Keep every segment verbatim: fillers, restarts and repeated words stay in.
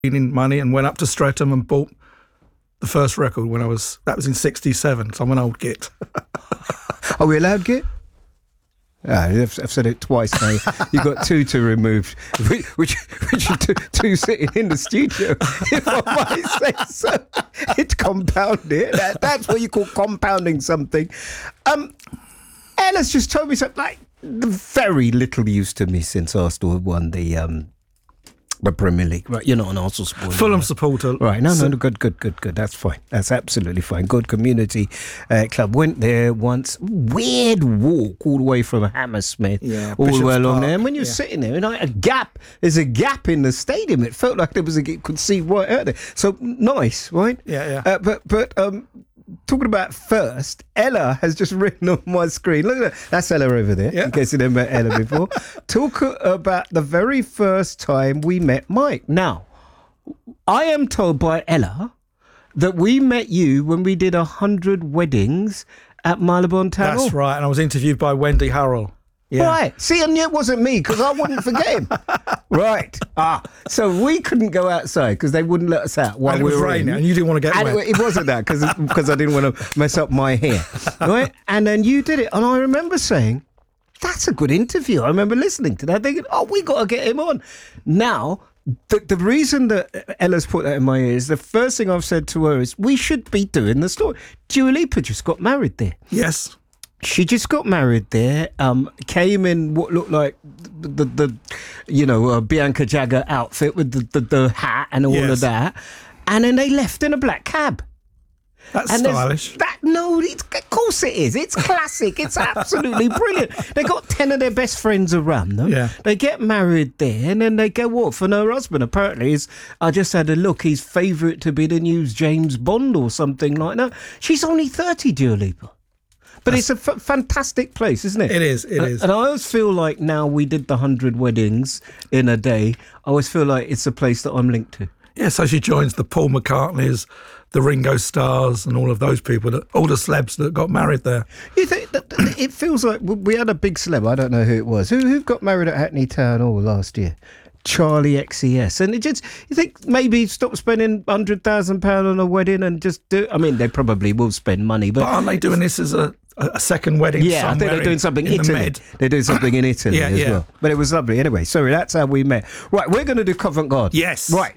in money and went up to Streatham and bought the first record when I was, that was in sixty-seven, so I'm an old git. Are we allowed git? Ah, I've, I've said it twice now. You've got two to remove, which, which, which are two, two sitting in the studio, if I might say so. It's compounded. That, that's what you call compounding something. Um, Ella's just told me something, like, very little use to me since Arsenal won the um, the Premier League. Right, you're not an Arsenal supporter. Fulham right? supporter. Right, no, no, no, good, good, good, good. That's fine. That's absolutely fine. Good community uh, club. Went there once. Weird walk all the way from Hammersmith, yeah, all Bishop's the way along Park. there. And when you're yeah. sitting there, and like a gap, there's a gap in the stadium. It felt like there was a, you could see right out there. So nice, right? Yeah, yeah. Uh, but, but, um, talking about first, Ella has just written on my screen. Look at that. That's Ella over there, yeah. in case you never met Ella before. Talk about the very first time we met Mike. Now, I am told by Ella that we met you when we did a hundred weddings at Marylebone Town Hall. That's right, and I was interviewed by Wendy Harrell. Yeah. Right. See, I knew it wasn't me because I wouldn't forget him. Right. Ah, so we couldn't go outside because they wouldn't let us out while And it we was were raining, in. and you didn't want to get And wet. it, it wasn't that because because I didn't want to mess up my hair. Right. And then you did it, and I remember saying, "That's a good interview." I remember listening to that, thinking, "Oh, we got to get him on." Now, the the reason that Ella's put that in my ear is the first thing I've said to her is we should be doing the story. Dua Lipa just got married there. Yes. She just got married there, um, came in what looked like the, the, the you know, uh, Bianca Jagger outfit with the, the, the hat and all Yes. of that. And then they left in a black cab. That's And there's- stylish. That No, it's, of course it is. It's classic. It's absolutely brilliant. They got ten of their best friends around them. Yeah. They get married there and then they go off. And her husband apparently is, I just had a look, his favourite to be the new James Bond or something like that. She's only thirty, Dua Lipa. But That's, it's a f- fantastic place, isn't it? It is, it and, is. And I always feel like now we did the hundred weddings in a day, I always feel like it's a place that I'm linked to. Yeah, so she joins the Paul McCartneys, the Ringo Starrs, and all of those people, that, all the celebs that got married there. You think that, that it feels like we had a big celeb, I don't know who it was, who, who got married at Hackney Town Hall last year? Charlie X C S, and it just, you think maybe stop spending one hundred thousand pounds on a wedding and just do, I mean, they probably will spend money, but, But aren't they doing this as a, a second wedding yeah, I somewhere think they're doing in- something in the Italy. Med? They're doing something in Italy Yeah, as yeah. well. But it was lovely. Anyway, sorry, that's how we met. Right, we're going to do Covent Garden. Yes. Right.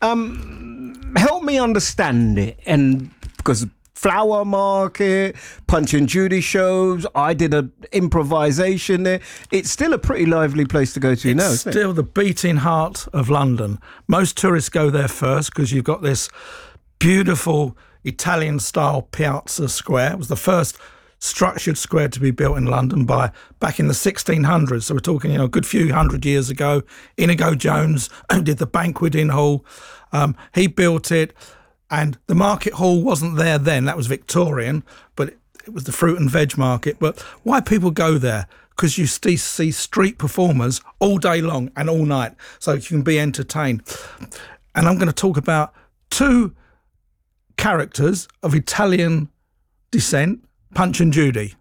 Um, help me understand it, and because Flower Market, Punch and Judy shows, I did a improvisation there. It's still a pretty lively place to go to It's now, isn't it? still the beating heart of London. Most tourists go there first because you've got this beautiful Italian-style Piazza Square. It was the first structured square to be built in London by back in the sixteen hundreds. So we're talking, you know, a good few hundred years ago. Inigo Jones did the banqueting hall. Um, he built it. And the market hall wasn't there then. That was Victorian, but it, it was the fruit and veg market. But why people go there? Because you st- see street performers all day long and all night, so you can be entertained. And I'm going to talk about two characters of Italian descent, Punch and Judy.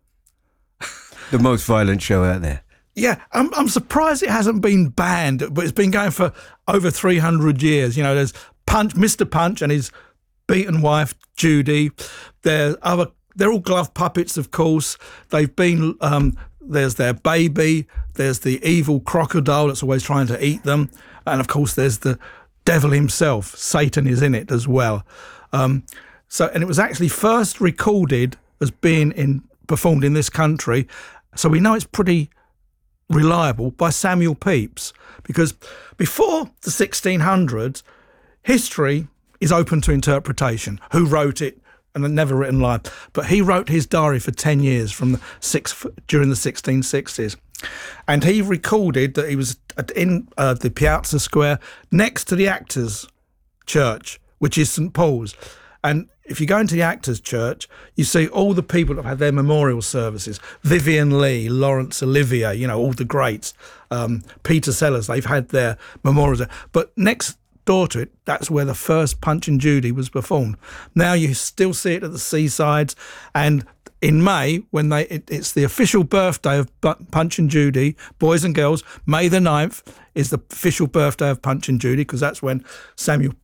The most violent show out there. Yeah, I'm, I'm surprised it hasn't been banned, but it's been going for over three hundred years. You know, there's Punch, Mister Punch and his beaten wife Judy. There's other. They're all glove puppets, of course. They've been. Um, there's their baby. There's the evil crocodile that's always trying to eat them, and of course there's the devil himself. Satan is in it as well. Um, so, and it was actually first recorded as being in performed in this country. So we know it's pretty reliable by Samuel Pepys, because before the sixteen hundreds, history is open to interpretation. Who wrote it? And never written live. But he wrote his diary for ten years from the six during the sixteen sixties. And he recorded that he was in uh, the Piazza Square next to the Actors Church, which is St Paul's. And if you go into the Actors Church, you see all the people that have had their memorial services. Vivian Leigh, Laurence Olivier, you know, all the greats. Um, Peter Sellers, they've had their memorials. But next door to it, that's where the first Punch and Judy was performed. Now you still see it at the seasides, and in May, when they it, it's the official birthday of Bu- Punch and Judy, boys and girls. May the ninth is the official birthday of Punch and Judy, because that's when Samuel